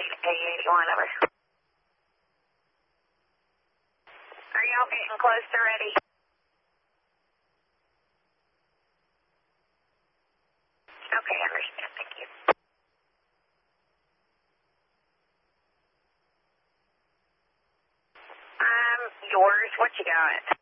A81, over. Are y'all getting close to ready? Okay, understand. Thank you. Yours. What you got?